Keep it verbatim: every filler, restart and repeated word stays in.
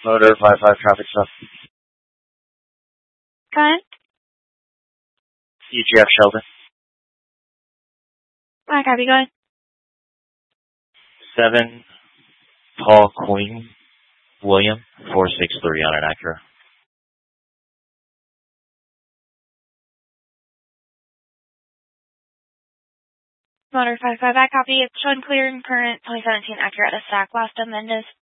Motor five five traffic stop. Con? E G F Sheldon. I copy, go ahead. seven Paul Queen William four six three on an Acura. Motor five five, I copy. It's showing clear and current twenty seventeen Acura at a stack, last on Mendez.